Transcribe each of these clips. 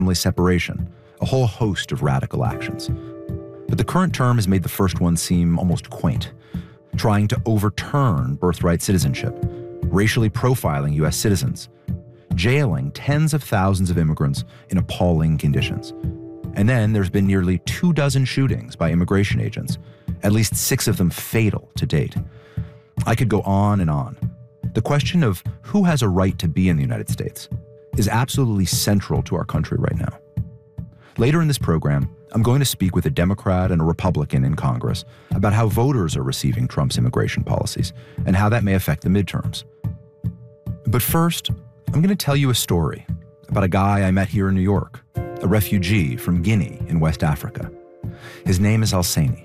family separation, a whole host of radical actions. But the current term has made the first one seem almost quaint, trying to overturn birthright citizenship, racially profiling U.S. citizens, jailing tens of thousands of immigrants in appalling conditions. And then there's been nearly 24 shootings by immigration agents, at least 6 of them fatal to date. I could go on and on. The question of who has a right to be in the United States is absolutely central to our country right now. Later in this program, I'm going to speak with a Democrat and a Republican in Congress about how voters are receiving Trump's immigration policies and how that may affect the midterms. But first, I'm going to tell you a story about a guy I met here in New York, a refugee from Guinea in West Africa. His name is Alseni.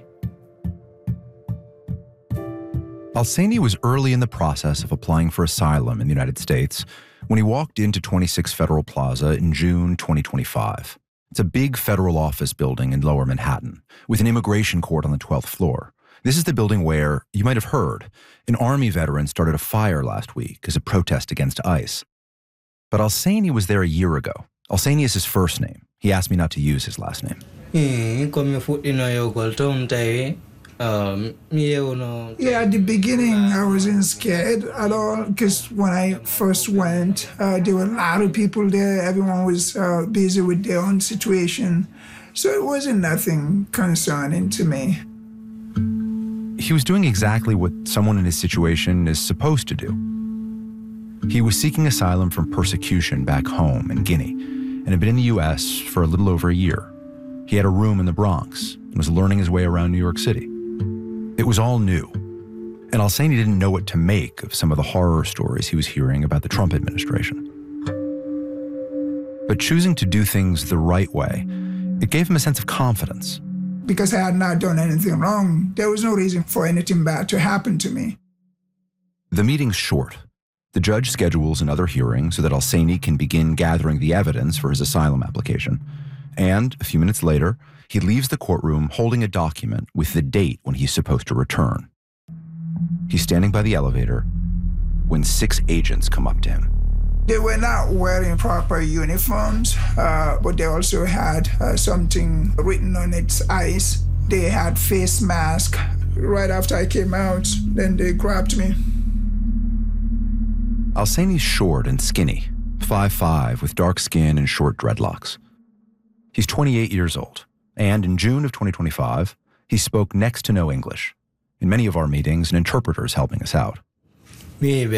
Alseni was early in the process of applying for asylum in the United States when he walked into 26 Federal Plaza in June 2025. It's a big federal office building in Lower Manhattan with an immigration court on the 12th floor. This is the building where, you might have heard, an Army veteran started a fire last week as a protest against ICE. But Alseni was there a year ago. Alseni is his first name. He asked me not to use his last name. Yeah, at the beginning, I wasn't scared at all because when I first went, there were a lot of people there. Everyone was busy with their own situation. So it wasn't nothing concerning to me. He was doing exactly what someone in his situation is supposed to do. He was seeking asylum from persecution back home in Guinea and had been in the U.S. for a little over a year. He had a room in the Bronx and was learning his way around New York City. It was all new, and Alseni didn't know what to make of some of the horror stories he was hearing about the Trump administration. But choosing to do things the right way, it gave him a sense of confidence. Because I had not done anything wrong, there was no reason for anything bad to happen to me. The meeting's short. The judge schedules another hearing so that Alseni can begin gathering the evidence for his asylum application. And a few minutes later, he leaves the courtroom holding a document with the date when he's supposed to return. He's standing by the elevator when 6 agents come up to him. They were not wearing proper uniforms, but they also had something written on its eyes. They had face masks. Right after I came out, then they grabbed me. Alseni's short and skinny, 5'5", with dark skin and short dreadlocks. He's 28 years old, and in June of 2025, he spoke next to no English. In many of our meetings, an interpreter is helping us out. I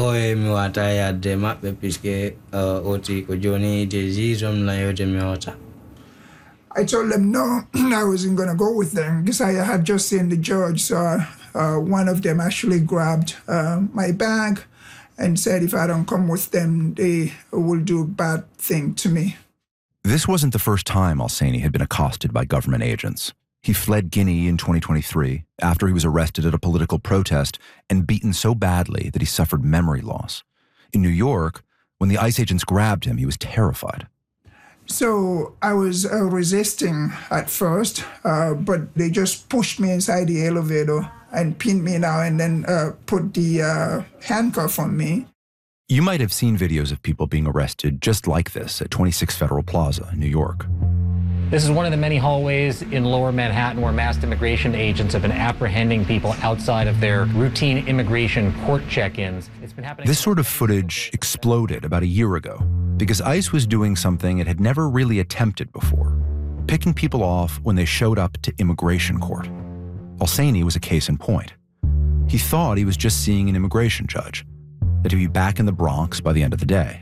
told them no, I wasn't going to go with them because I had just seen the judge. So one of them actually grabbed my bag and said if I don't come with them, they will do a bad thing to me. This wasn't the first time Alseni had been accosted by government agents. He fled Guinea in 2023 after he was arrested at a political protest and beaten so badly that he suffered memory loss. In New York, when the ICE agents grabbed him, he was terrified. So I was resisting at first, but they just pushed me inside the elevator and pinned me down and then put the handcuff on me. You might have seen videos of people being arrested just like this at 26 Federal Plaza in New York. This is one of the many hallways in Lower Manhattan where masked immigration agents have been apprehending people outside of their routine immigration court check-ins. It's been happening. This sort of footage exploded about a year ago because ICE was doing something it had never really attempted before, picking people off when they showed up to immigration court. Alseni was a case in point. He thought he was just seeing an immigration judge, that he'd be back in the Bronx by the end of the day.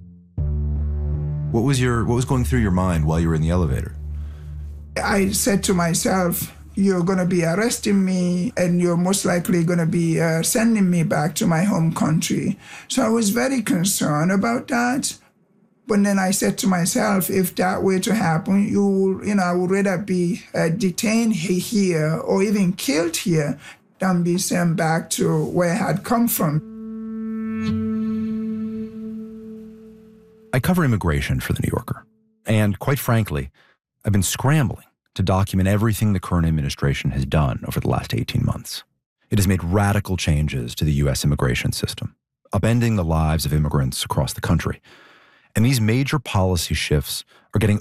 What was going through your mind while you were in the elevator? I said to myself, you're going to be arresting me and you're most likely going to be sending me back to my home country. So I was very concerned about that. But then I said to myself, if that were to happen, I would rather be detained here or even killed here than be sent back to where I had come from. I cover immigration for The New Yorker, and quite frankly, I've been scrambling to document everything the current administration has done over the last 18 months. It has made radical changes to the U.S. immigration system, upending the lives of immigrants across the country. And these major policy shifts are getting